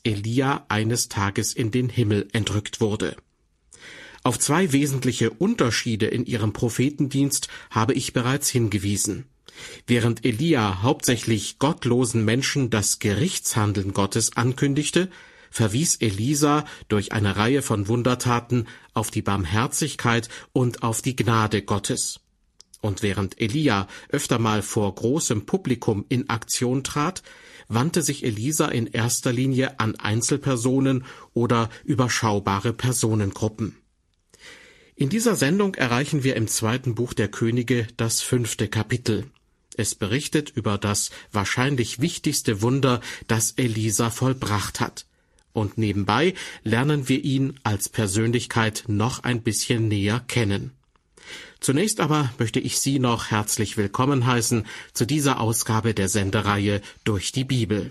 Elia eines Tages in den Himmel entrückt wurde. Auf zwei wesentliche Unterschiede in ihrem Prophetendienst habe ich bereits hingewiesen. Während Elia hauptsächlich gottlosen Menschen das Gerichtshandeln Gottes ankündigte, verwies Elisa durch eine Reihe von Wundertaten auf die Barmherzigkeit und auf die Gnade Gottes. Und während Elia öfter mal vor großem Publikum in Aktion trat, wandte sich Elisa in erster Linie an Einzelpersonen oder überschaubare Personengruppen. In dieser Sendung erreichen wir im 2. Buch der Könige das 5. Kapitel. Es berichtet über das wahrscheinlich wichtigste Wunder, das Elisa vollbracht hat. Und nebenbei lernen wir ihn als Persönlichkeit noch ein bisschen näher kennen. Zunächst aber möchte ich Sie noch herzlich willkommen heißen zu dieser Ausgabe der Sendereihe Durch die Bibel.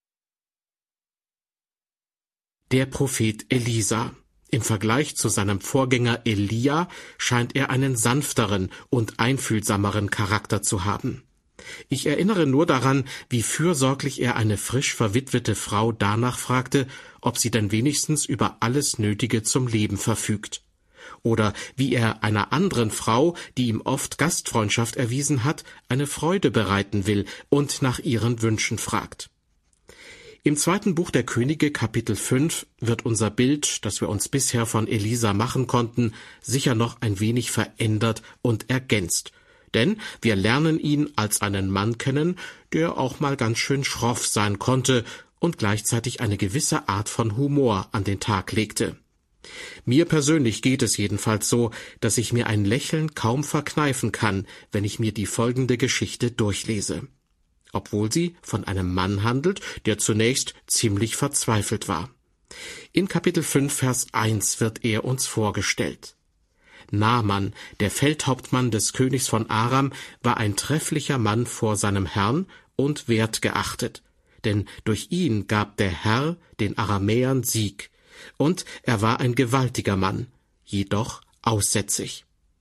Der Prophet Elisa. Im Vergleich zu seinem Vorgänger Elia scheint er einen sanfteren und einfühlsameren Charakter zu haben. Ich erinnere nur daran, wie fürsorglich er eine frisch verwitwete Frau danach fragte, ob sie denn wenigstens über alles Nötige zum Leben verfügt. Oder wie er einer anderen Frau, die ihm oft Gastfreundschaft erwiesen hat, eine Freude bereiten will und nach ihren Wünschen fragt. Im 2. Buch der Könige, Kapitel 5, wird unser Bild, das wir uns bisher von Elisa machen konnten, sicher noch ein wenig verändert und ergänzt. Denn wir lernen ihn als einen Mann kennen, der auch mal ganz schön schroff sein konnte und gleichzeitig eine gewisse Art von Humor an den Tag legte. Mir persönlich geht es jedenfalls so, dass ich mir ein Lächeln kaum verkneifen kann, wenn ich mir die folgende Geschichte durchlese. Obwohl sie von einem Mann handelt, der zunächst ziemlich verzweifelt war. In Kapitel 5, Vers 1 wird er uns vorgestellt. Naaman, der Feldhauptmann des Königs von Aram, war ein trefflicher Mann vor seinem Herrn und wertgeachtet, denn durch ihn gab der Herr den Aramäern Sieg, und er war ein gewaltiger Mann, jedoch aussätzig.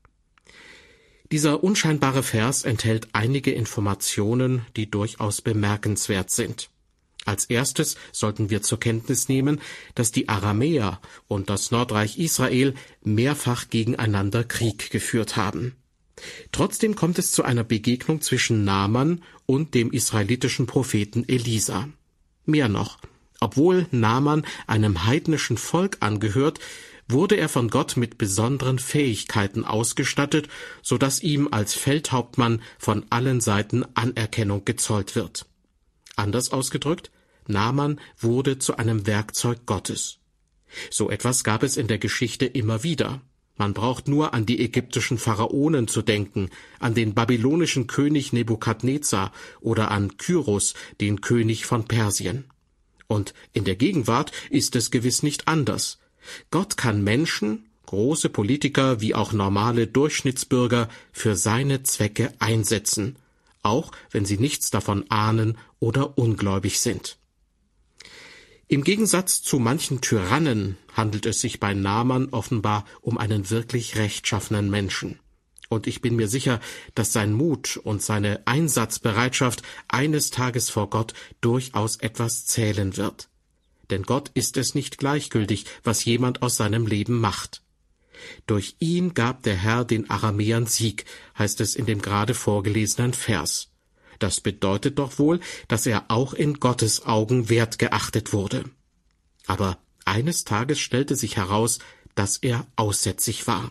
Dieser unscheinbare Vers enthält einige Informationen, die durchaus bemerkenswert sind. Als erstes sollten wir zur Kenntnis nehmen, dass die Aramäer und das Nordreich Israel mehrfach gegeneinander Krieg geführt haben. Trotzdem kommt es zu einer Begegnung zwischen Naaman und dem israelitischen Propheten Elisa. Mehr noch, obwohl Naaman einem heidnischen Volk angehört, wurde er von Gott mit besonderen Fähigkeiten ausgestattet, so dass ihm als Feldhauptmann von allen Seiten Anerkennung gezollt wird. Anders ausgedrückt, Naaman wurde zu einem Werkzeug Gottes. So etwas gab es in der Geschichte immer wieder. Man braucht nur an die ägyptischen Pharaonen zu denken, an den babylonischen König Nebukadnezar oder an Kyros, den König von Persien. Und in der Gegenwart ist es gewiss nicht anders. Gott kann Menschen, große Politiker wie auch normale Durchschnittsbürger, für seine Zwecke einsetzen, auch wenn sie nichts davon ahnen oder ungläubig sind. Im Gegensatz zu manchen Tyrannen handelt es sich bei Naaman offenbar um einen wirklich rechtschaffenen Menschen. Und ich bin mir sicher, dass sein Mut und seine Einsatzbereitschaft eines Tages vor Gott durchaus etwas zählen wird. Denn Gott ist es nicht gleichgültig, was jemand aus seinem Leben macht. Durch ihn gab der Herr den Aramäern Sieg, heißt es in dem gerade vorgelesenen Vers. Das bedeutet doch wohl, dass er auch in Gottes Augen wertgeachtet wurde. Aber eines Tages stellte sich heraus, dass er aussätzig war.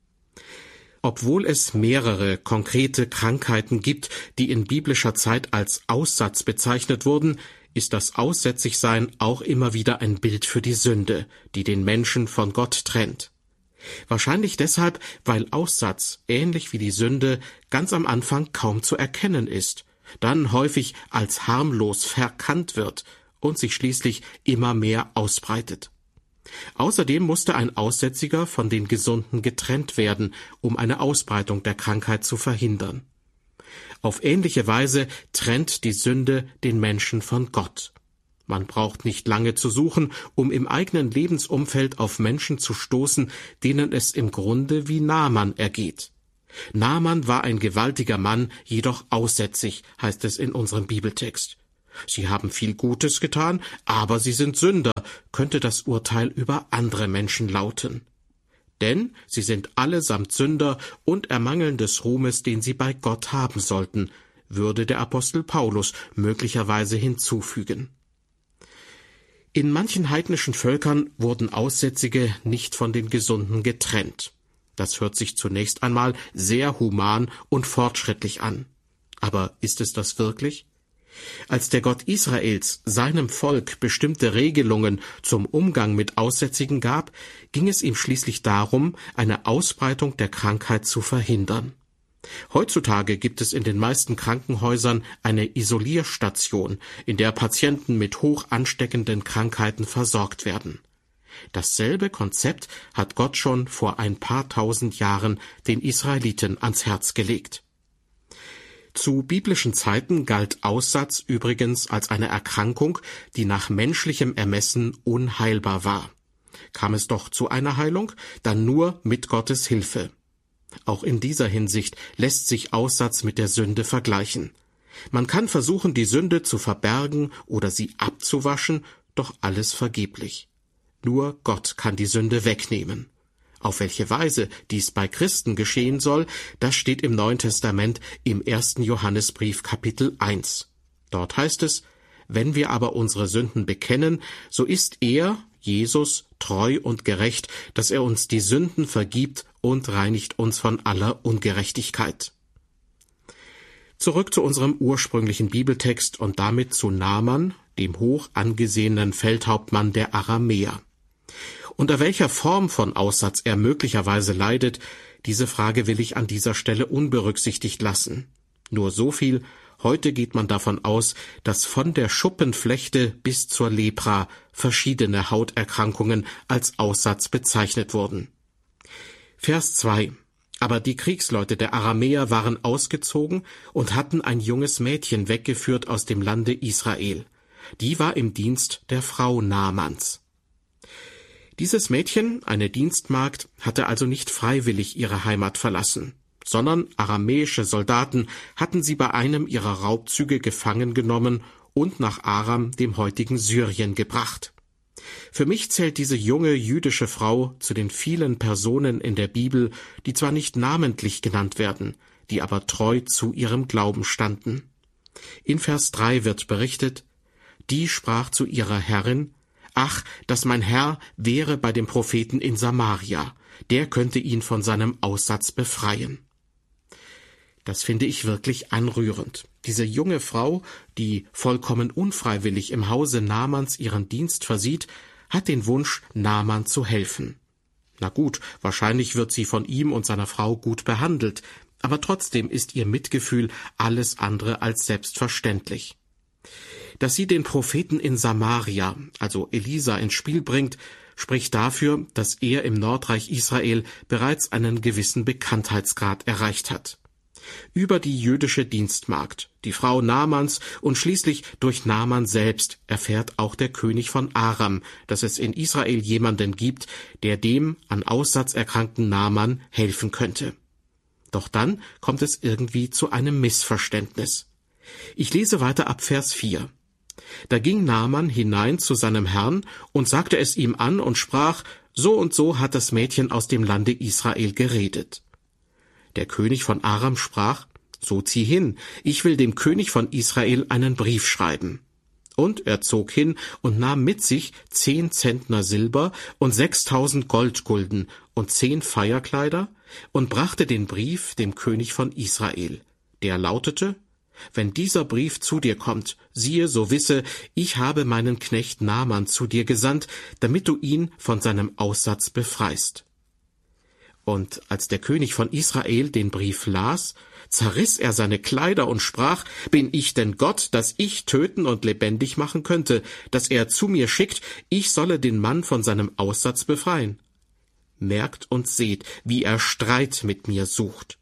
Obwohl es mehrere konkrete Krankheiten gibt, die in biblischer Zeit als Aussatz bezeichnet wurden, ist das Aussätzigsein auch immer wieder ein Bild für die Sünde, die den Menschen von Gott trennt. Wahrscheinlich deshalb, weil Aussatz, ähnlich wie die Sünde, ganz am Anfang kaum zu erkennen ist, dann häufig als harmlos verkannt wird und sich schließlich immer mehr ausbreitet. Außerdem musste ein Aussätziger von den Gesunden getrennt werden, um eine Ausbreitung der Krankheit zu verhindern. Auf ähnliche Weise trennt die Sünde den Menschen von Gott. Man braucht nicht lange zu suchen, um im eigenen Lebensumfeld auf Menschen zu stoßen, denen es im Grunde wie Naaman ergeht. Naaman war ein gewaltiger Mann, jedoch aussätzig, heißt es in unserem Bibeltext. Sie haben viel Gutes getan, aber sie sind Sünder, könnte das Urteil über andere Menschen lauten. Denn sie sind allesamt Sünder und ermangeln des Ruhmes, den sie bei Gott haben sollten, würde der Apostel Paulus möglicherweise hinzufügen. In manchen heidnischen Völkern wurden Aussätzige nicht von den Gesunden getrennt. Das hört sich zunächst einmal sehr human und fortschrittlich an. Aber ist es das wirklich? Als der Gott Israels seinem Volk bestimmte Regelungen zum Umgang mit Aussätzigen gab, ging es ihm schließlich darum, eine Ausbreitung der Krankheit zu verhindern. Heutzutage gibt es in den meisten Krankenhäusern eine Isolierstation, in der Patienten mit hoch ansteckenden Krankheiten versorgt werden. Dasselbe Konzept hat Gott schon vor ein paar tausend Jahren den Israeliten ans Herz gelegt. Zu biblischen Zeiten galt Aussatz übrigens als eine Erkrankung, die nach menschlichem Ermessen unheilbar war. Kam es doch zu einer Heilung, dann nur mit Gottes Hilfe. Auch in dieser Hinsicht lässt sich Aussatz mit der Sünde vergleichen. Man kann versuchen, die Sünde zu verbergen oder sie abzuwaschen, doch alles vergeblich. Nur Gott kann die Sünde wegnehmen. Auf welche Weise dies bei Christen geschehen soll, das steht im Neuen Testament im 1. Johannesbrief Kapitel 1. Dort heißt es: Wenn wir aber unsere Sünden bekennen, so ist er, Jesus, treu und gerecht, dass er uns die Sünden vergibt und reinigt uns von aller Ungerechtigkeit. Zurück zu unserem ursprünglichen Bibeltext und damit zu Naaman, dem hoch angesehenen Feldhauptmann der Aramäer. Unter welcher Form von Aussatz er möglicherweise leidet, diese Frage will ich an dieser Stelle unberücksichtigt lassen. Nur so viel: Heute geht man davon aus, dass von der Schuppenflechte bis zur Lepra verschiedene Hauterkrankungen als Aussatz bezeichnet wurden. Vers 2. Aber die Kriegsleute der Aramäer waren ausgezogen und hatten ein junges Mädchen weggeführt aus dem Lande Israel. Die war im Dienst der Frau Naamans. Dieses Mädchen, eine Dienstmagd, hatte also nicht freiwillig ihre Heimat verlassen, sondern aramäische Soldaten hatten sie bei einem ihrer Raubzüge gefangen genommen und nach Aram, dem heutigen Syrien, gebracht. Für mich zählt diese junge jüdische Frau zu den vielen Personen in der Bibel, die zwar nicht namentlich genannt werden, die aber treu zu ihrem Glauben standen. In Vers 3 wird berichtet: Die sprach zu ihrer Herrin: Ach, dass mein Herr wäre bei dem Propheten in Samaria, der könnte ihn von seinem Aussatz befreien. Das finde ich wirklich anrührend. Diese junge Frau, die vollkommen unfreiwillig im Hause Naamans ihren Dienst versieht, hat den Wunsch, Naaman zu helfen. Na gut, wahrscheinlich wird sie von ihm und seiner Frau gut behandelt, aber trotzdem ist ihr Mitgefühl alles andere als selbstverständlich. Dass sie den Propheten in Samaria, also Elisa, ins Spiel bringt, spricht dafür, dass er im Nordreich Israel bereits einen gewissen Bekanntheitsgrad erreicht hat. Über die jüdische Dienstmagd, die Frau Naamans und schließlich durch Naaman selbst erfährt auch der König von Aram, dass es in Israel jemanden gibt, der dem an Aussatz erkrankten Naaman helfen könnte. Doch dann kommt es irgendwie zu einem Missverständnis. Ich lese weiter ab Vers 4. Da ging Naaman hinein zu seinem Herrn und sagte es ihm an und sprach: So und so hat das Mädchen aus dem Lande Israel geredet. Der König von Aram sprach: So zieh hin, ich will dem König von Israel einen Brief schreiben. Und er zog hin und nahm mit sich 10 Zentner Silber und 6.000 Goldgulden und 10 Feierkleider und brachte den Brief dem König von Israel. Der lautete: Wenn dieser Brief zu dir kommt, siehe, so wisse, ich habe meinen Knecht Naaman zu dir gesandt, damit du ihn von seinem Aussatz befreist. Und als der König von Israel den Brief las, zerriss er seine Kleider und sprach: Bin ich denn Gott, dass ich töten und lebendig machen könnte, dass er zu mir schickt, ich solle den Mann von seinem Aussatz befreien? Merkt und seht, wie er Streit mit mir sucht.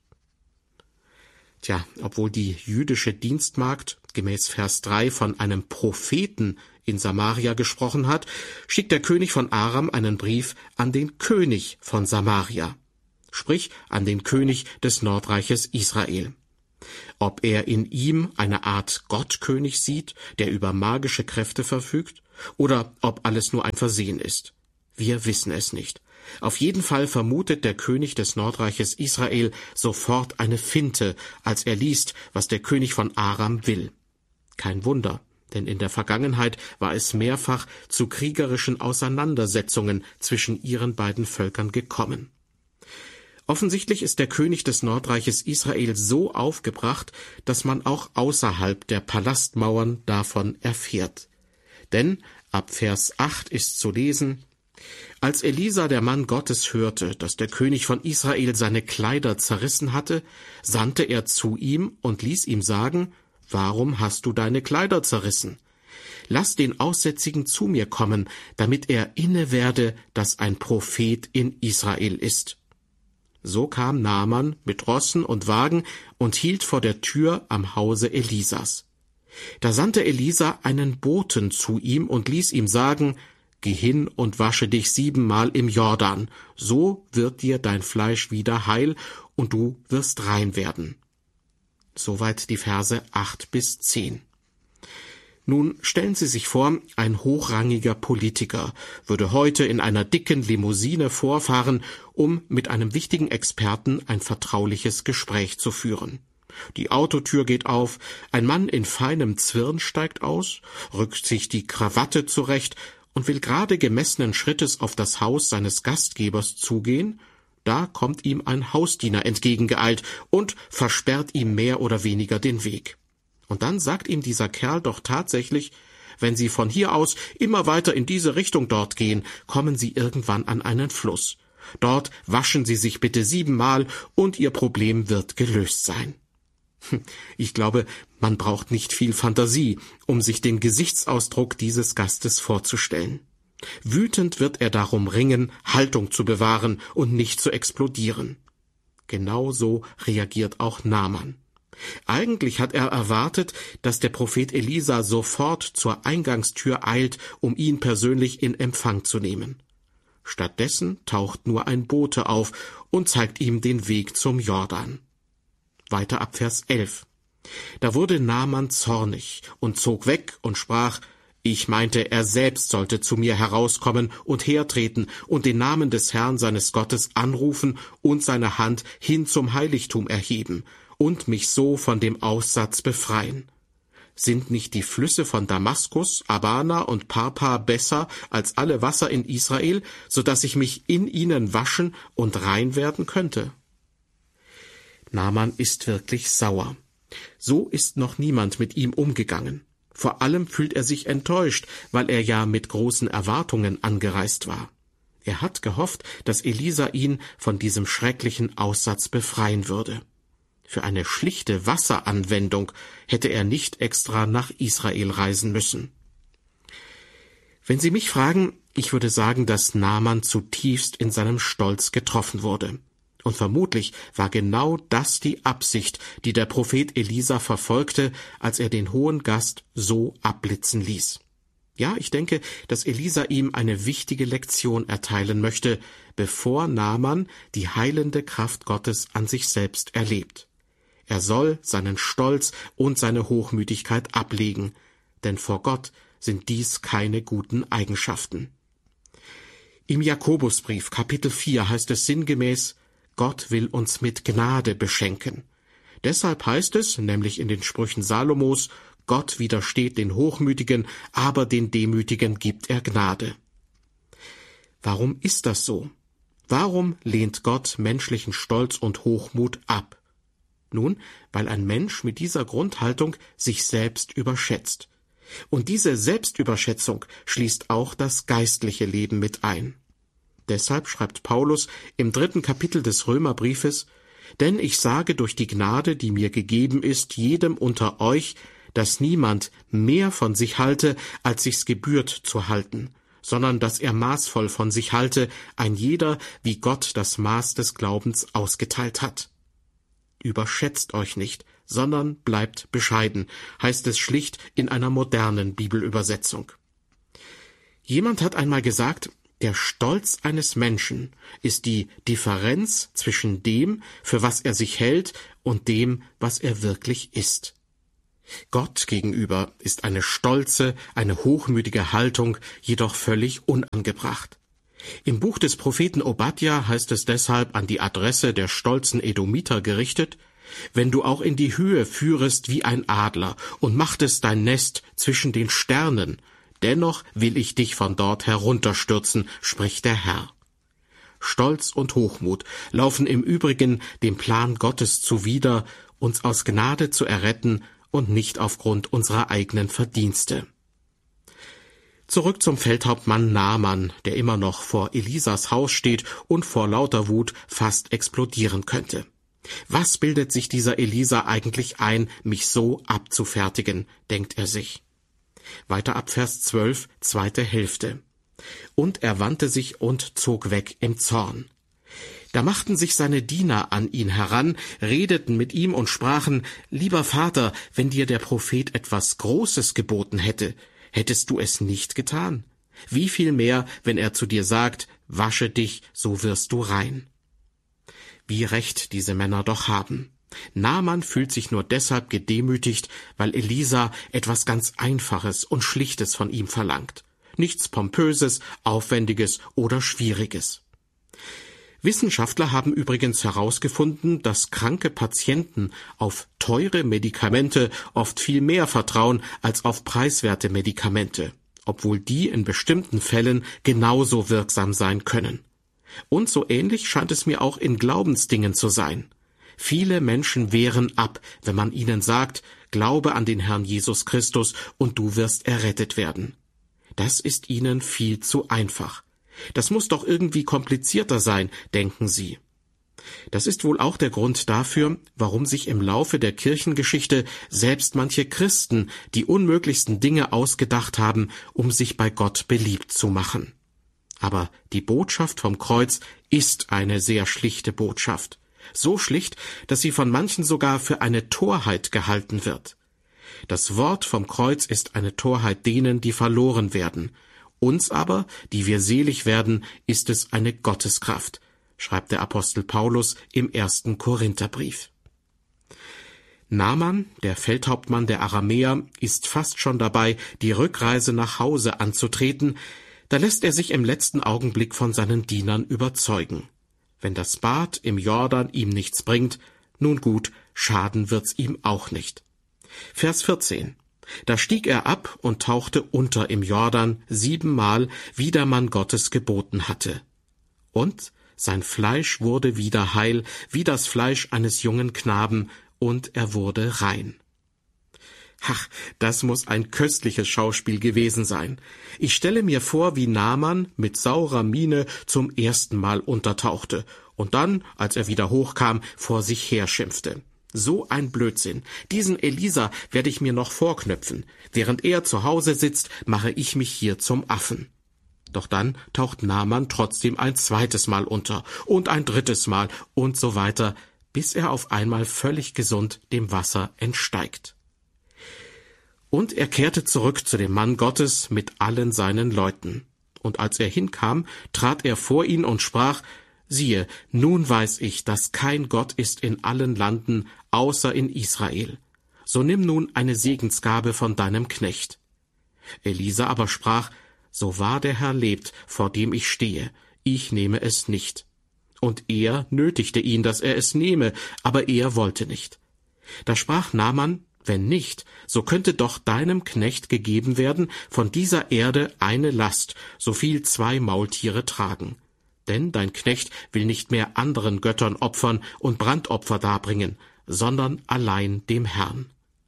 Tja, obwohl die jüdische Dienstmagd gemäß Vers 3 von einem Propheten in Samaria gesprochen hat, schickt der König von Aram einen Brief an den König von Samaria, sprich an den König des Nordreiches Israel. Ob er in ihm eine Art Gottkönig sieht, der über magische Kräfte verfügt, oder ob alles nur ein Versehen ist. Wir wissen es nicht. Auf jeden Fall vermutet der König des Nordreiches Israel sofort eine Finte, als er liest, was der König von Aram will. Kein Wunder, denn in der Vergangenheit war es mehrfach zu kriegerischen Auseinandersetzungen zwischen ihren beiden Völkern gekommen. Offensichtlich ist der König des Nordreiches Israel so aufgebracht, dass man auch außerhalb der Palastmauern davon erfährt. Denn ab Vers 8 ist zu lesen: Als Elisa, der Mann Gottes, hörte, dass der König von Israel seine Kleider zerrissen hatte, sandte er zu ihm und ließ ihm sagen: Warum hast du deine Kleider zerrissen? Lass den Aussätzigen zu mir kommen, damit er inne werde, dass ein Prophet in Israel ist. So kam Naaman mit Rossen und Wagen und hielt vor der Tür am Hause Elisas. Da sandte Elisa einen Boten zu ihm und ließ ihm sagen: Geh hin und wasche dich 7-mal im Jordan, so wird dir dein Fleisch wieder heil und du wirst rein werden. Soweit die Verse 8-10. Nun stellen Sie sich vor, ein hochrangiger Politiker würde heute in einer dicken Limousine vorfahren, um mit einem wichtigen Experten ein vertrauliches Gespräch zu führen. Die Autotür geht auf, ein Mann in feinem Zwirn steigt aus, rückt sich die Krawatte zurecht und will gerade gemessenen Schrittes auf das Haus seines Gastgebers zugehen. Da kommt ihm ein Hausdiener entgegengeeilt und versperrt ihm mehr oder weniger den Weg. Und dann sagt ihm dieser Kerl doch tatsächlich: Wenn Sie von hier aus immer weiter in diese Richtung dort gehen, kommen Sie irgendwann an einen Fluss. Dort waschen Sie sich bitte 7-mal und Ihr Problem wird gelöst sein. Ich glaube, man braucht nicht viel Fantasie, um sich den Gesichtsausdruck dieses Gastes vorzustellen. Wütend wird er darum ringen, Haltung zu bewahren und nicht zu explodieren. Genau so reagiert auch Naaman. Eigentlich hat er erwartet, dass der Prophet Elisa sofort zur Eingangstür eilt, um ihn persönlich in Empfang zu nehmen. Stattdessen taucht nur ein Bote auf und zeigt ihm den Weg zum Jordan. Weiter ab Vers 11. Da wurde Naaman zornig und zog weg und sprach: Ich meinte, er selbst sollte zu mir herauskommen und hertreten und den Namen des Herrn seines Gottes anrufen und seine Hand hin zum Heiligtum erheben und mich so von dem Aussatz befreien. Sind nicht die Flüsse von Damaskus, Abana und Parpa besser als alle Wasser in Israel, so dass ich mich in ihnen waschen und rein werden könnte? Naaman ist wirklich sauer. So ist noch niemand mit ihm umgegangen. Vor allem fühlt er sich enttäuscht, weil er ja mit großen Erwartungen angereist war. Er hat gehofft, dass Elisa ihn von diesem schrecklichen Aussatz befreien würde. Für eine schlichte Wasseranwendung hätte er nicht extra nach Israel reisen müssen. Wenn Sie mich fragen, ich würde sagen, dass Naaman zutiefst in seinem Stolz getroffen wurde. Und vermutlich war genau das die Absicht, die der Prophet Elisa verfolgte, als er den hohen Gast so abblitzen ließ. Ja, ich denke, dass Elisa ihm eine wichtige Lektion erteilen möchte, bevor Naaman die heilende Kraft Gottes an sich selbst erlebt. Er soll seinen Stolz und seine Hochmütigkeit ablegen, denn vor Gott sind dies keine guten Eigenschaften. Im Jakobusbrief Kapitel 4 heißt es sinngemäß: Gott will uns mit Gnade beschenken. Deshalb heißt es, nämlich in den Sprüchen Salomos: Gott widersteht den Hochmütigen, aber den Demütigen gibt er Gnade. Warum ist das so? Warum lehnt Gott menschlichen Stolz und Hochmut ab? Nun, weil ein Mensch mit dieser Grundhaltung sich selbst überschätzt. Und diese Selbstüberschätzung schließt auch das geistliche Leben mit ein. Deshalb schreibt Paulus im 3. Kapitel des Römerbriefes: Denn ich sage durch die Gnade, die mir gegeben ist, jedem unter euch, dass niemand mehr von sich halte, als sich's gebührt zu halten, sondern dass er maßvoll von sich halte, ein jeder, wie Gott das Maß des Glaubens ausgeteilt hat. Überschätzt euch nicht, sondern bleibt bescheiden, heißt es schlicht in einer modernen Bibelübersetzung. Jemand hat einmal gesagt, der Stolz eines Menschen ist die Differenz zwischen dem, für was er sich hält, und dem, was er wirklich ist. Gott gegenüber ist eine stolze, eine hochmütige Haltung jedoch völlig unangebracht. Im Buch des Propheten Obadja heißt es deshalb an die Adresse der stolzen Edomiter gerichtet: Wenn du auch in die Höhe führest wie ein Adler und machtest dein Nest zwischen den Sternen, dennoch will ich dich von dort herunterstürzen, spricht der Herr. Stolz und Hochmut laufen im Übrigen dem Plan Gottes zuwider, uns aus Gnade zu erretten und nicht aufgrund unserer eigenen Verdienste. Zurück zum Feldhauptmann Naaman, der immer noch vor Elisas Haus steht und vor lauter Wut fast explodieren könnte. Was bildet sich dieser Elisa eigentlich ein, mich so abzufertigen, denkt er sich. Weiter ab Vers 12, zweite Hälfte. Und er wandte sich und zog weg im Zorn. Da machten sich seine Diener an ihn heran, redeten mit ihm und sprachen: Lieber Vater, wenn dir der Prophet etwas Großes geboten hätte, hättest du es nicht getan? Wie viel mehr, wenn er zu dir sagt: Wasche dich, so wirst du rein. Wie recht diese Männer doch haben. Naaman fühlt sich nur deshalb gedemütigt, weil Elisa etwas ganz Einfaches und Schlichtes von ihm verlangt. Nichts Pompöses, Aufwendiges oder Schwieriges. Wissenschaftler haben übrigens herausgefunden, dass kranke Patienten auf teure Medikamente oft viel mehr vertrauen als auf preiswerte Medikamente, obwohl die in bestimmten Fällen genauso wirksam sein können. Und so ähnlich scheint es mir auch in Glaubensdingen zu sein. Viele Menschen wehren ab, wenn man ihnen sagt: Glaube an den Herrn Jesus Christus und du wirst errettet werden. Das ist ihnen viel zu einfach. Das muss doch irgendwie komplizierter sein, denken sie. Das ist wohl auch der Grund dafür, warum sich im Laufe der Kirchengeschichte selbst manche Christen die unmöglichsten Dinge ausgedacht haben, um sich bei Gott beliebt zu machen. Aber die Botschaft vom Kreuz ist eine sehr schlichte Botschaft. So schlicht, dass sie von manchen sogar für eine Torheit gehalten wird. Das Wort vom Kreuz ist eine Torheit denen, die verloren werden. Uns aber, die wir selig werden, ist es eine Gotteskraft, schreibt der Apostel Paulus im 1. Korintherbrief. Naaman, der Feldhauptmann der Aramäer, ist fast schon dabei, die Rückreise nach Hause anzutreten. Da lässt er sich im letzten Augenblick von seinen Dienern überzeugen. Wenn das Bad im Jordan ihm nichts bringt, nun gut, schaden wird's ihm auch nicht. Vers 14. Da stieg er ab und tauchte unter im Jordan 7-mal, wie der Mann Gottes geboten hatte. Und sein Fleisch wurde wieder heil, wie das Fleisch eines jungen Knaben, und er wurde rein. Ach, das muss ein köstliches Schauspiel gewesen sein. Ich stelle mir vor, wie Naaman mit saurer Miene zum ersten Mal untertauchte und dann, als er wieder hochkam, vor sich herschimpfte. So ein Blödsinn. Diesen Elisa werde ich mir noch vorknöpfen. Während er zu Hause sitzt, mache ich mich hier zum Affen. Doch dann taucht Naaman trotzdem ein zweites Mal unter und ein drittes Mal und so weiter, bis er auf einmal völlig gesund dem Wasser entsteigt. Und er kehrte zurück zu dem Mann Gottes mit allen seinen Leuten. Und als er hinkam, trat er vor ihn und sprach: Siehe, nun weiß ich, dass kein Gott ist in allen Landen, außer in Israel. So nimm nun eine Segensgabe von deinem Knecht. Elisa aber sprach: So wahr der Herr lebt, vor dem ich stehe, ich nehme es nicht. Und er nötigte ihn, dass er es nehme, aber er wollte nicht. Da sprach Naaman: Wenn nicht, so könnte doch deinem Knecht gegeben werden von dieser Erde eine Last, so viel 2 Maultiere tragen. Denn dein Knecht will nicht mehr anderen Göttern opfern und Brandopfer darbringen, sondern allein dem Herrn.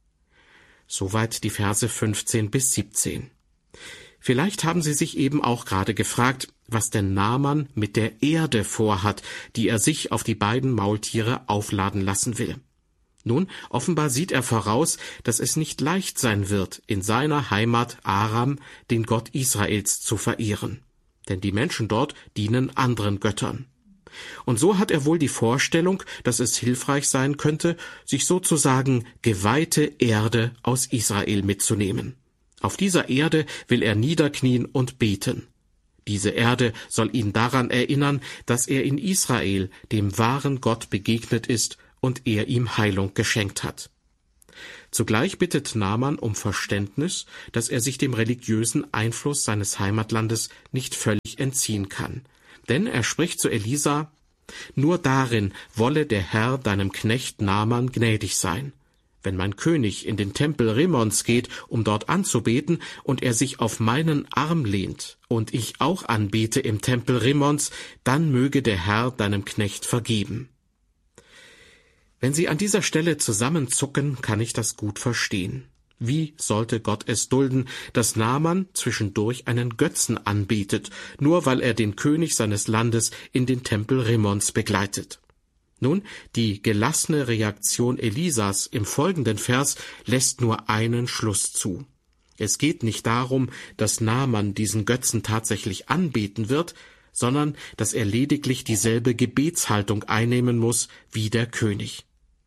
Soweit die Verse 15 bis 17. Vielleicht haben Sie sich eben auch gerade gefragt, was denn Naaman mit der Erde vorhat, die er sich auf die beiden Maultiere aufladen lassen will. Nun, offenbar sieht er voraus, dass es nicht leicht sein wird, in seiner Heimat Aram den Gott Israels zu verehren. Denn die Menschen dort dienen anderen Göttern. Und so hat er wohl die Vorstellung, dass es hilfreich sein könnte, sich sozusagen geweihte Erde aus Israel mitzunehmen. Auf dieser Erde will er niederknien und beten. Diese Erde soll ihn daran erinnern, dass er in Israel dem wahren Gott begegnet ist und er ihm Heilung geschenkt hat. Zugleich bittet Naaman um Verständnis, dass er sich dem religiösen Einfluss seines Heimatlandes nicht völlig entziehen kann. Denn er spricht zu Elisa: Nur darin wolle der Herr deinem Knecht Naaman gnädig sein. Wenn mein König in den Tempel Rimmons geht, um dort anzubeten, und er sich auf meinen Arm lehnt, und ich auch anbete im Tempel Rimmons, dann möge der Herr deinem Knecht vergeben. Wenn Sie an dieser Stelle zusammenzucken, kann ich das gut verstehen. Wie sollte Gott es dulden, dass Naaman zwischendurch einen Götzen anbetet, nur weil er den König seines Landes in den Tempel Rimmons begleitet? Nun, die gelassene Reaktion Elisas im folgenden Vers lässt nur einen Schluss zu. Es geht nicht darum, dass Naaman diesen Götzen tatsächlich anbeten wird, sondern dass er lediglich dieselbe Gebetshaltung einnehmen muss wie der König.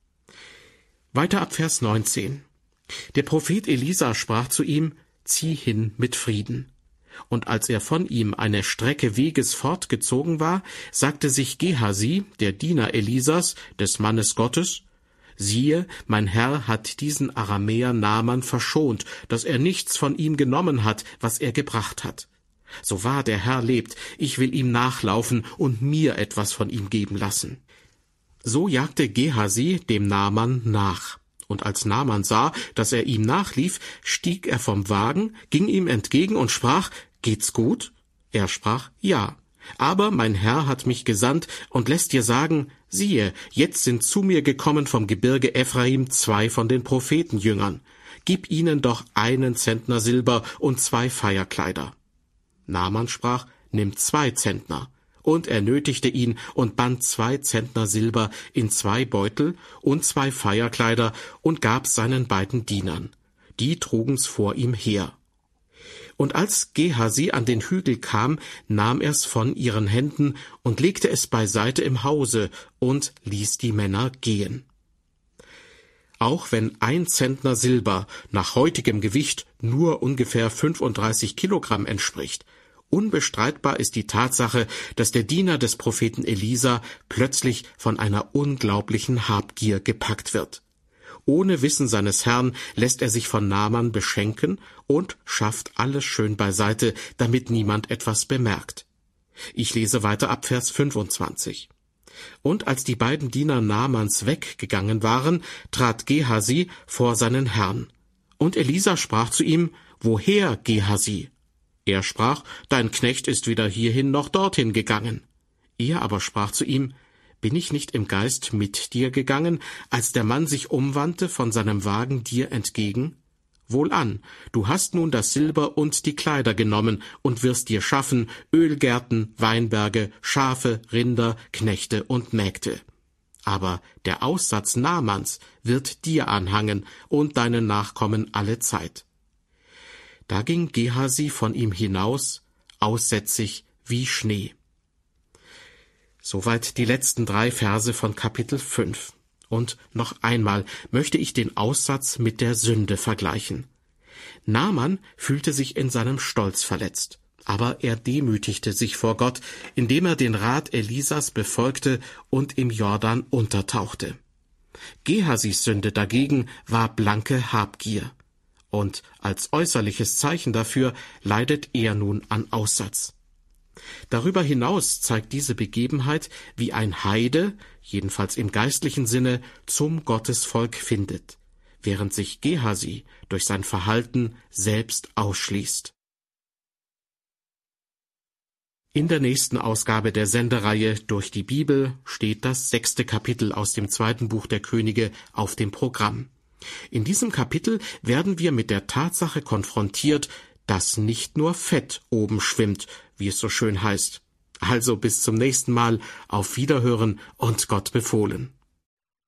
Weiter ab Vers 19. Der Prophet Elisa sprach zu ihm: Zieh hin mit Frieden. Und als er von ihm eine Strecke Weges fortgezogen war, sagte sich Gehasi, der Diener Elisas, des Mannes Gottes: Siehe, mein Herr hat diesen Aramäer Naaman verschont, dass er nichts von ihm genommen hat, was er gebracht hat. So wahr der Herr lebt, ich will ihm nachlaufen und mir etwas von ihm geben lassen. So jagte Gehasi dem Naaman nach. Und als Naaman sah, dass er ihm nachlief, stieg er vom Wagen, ging ihm entgegen und sprach: Geht's gut? Er sprach: Ja. Aber mein Herr hat mich gesandt und lässt dir sagen: Siehe, jetzt sind zu mir gekommen vom Gebirge Ephraim 2 von den Prophetenjüngern. Gib ihnen doch 1 Zentner Silber und 2 Feierkleider. Naaman sprach: Nimm 2 Zentner. Und er nötigte ihn und band 2 Zentner Silber in 2 Beutel und 2 Feierkleider und gab seinen beiden Dienern. Die trugen's vor ihm her. Und als Gehasi an den Hügel kam, nahm er's von ihren Händen und legte es beiseite im Hause und ließ die Männer gehen. Auch wenn 1 Zentner Silber nach heutigem Gewicht nur ungefähr 35 Kilogramm entspricht, unbestreitbar ist die Tatsache, dass der Diener des Propheten Elisa plötzlich von einer unglaublichen Habgier gepackt wird. Ohne Wissen seines Herrn lässt er sich von Naaman beschenken und schafft alles schön beiseite, damit niemand etwas bemerkt. Ich lese weiter ab Vers 25. Und als die beiden Diener Naamans weggegangen waren, trat Gehasi vor seinen Herrn. Und Elisa sprach zu ihm: Woher, Gehasi? Er sprach: Dein Knecht ist weder hierhin noch dorthin gegangen. Er aber sprach zu ihm: Bin ich nicht im Geist mit dir gegangen, als der Mann sich umwandte von seinem Wagen dir entgegen? Wohlan, du hast nun das Silber und die Kleider genommen und wirst dir schaffen Ölgärten, Weinberge, Schafe, Rinder, Knechte und Mägde. Aber der Aussatz Naamans wird dir anhangen und deinen Nachkommen alle Zeit. Da ging Gehasi von ihm hinaus, aussätzig wie Schnee. Soweit die letzten 3 Verse von Kapitel 5. Und noch einmal möchte ich den Aussatz mit der Sünde vergleichen. Naaman fühlte sich in seinem Stolz verletzt, aber er demütigte sich vor Gott, indem er den Rat Elisas befolgte und im Jordan untertauchte. Gehasis Sünde dagegen war blanke Habgier. Und als äußerliches Zeichen dafür leidet er nun an Aussatz. Darüber hinaus zeigt diese Begebenheit, wie ein Heide, jedenfalls im geistlichen Sinne, zum Gottesvolk findet, während sich Gehasi durch sein Verhalten selbst ausschließt. In der nächsten Ausgabe der Sendereihe Durch die Bibel steht das 6. Kapitel aus dem 2. Buch der Könige auf dem Programm. In diesem Kapitel werden wir mit der Tatsache konfrontiert, dass nicht nur Fett oben schwimmt, wie es so schön heißt. Also bis zum nächsten Mal, auf Wiederhören und Gott befohlen.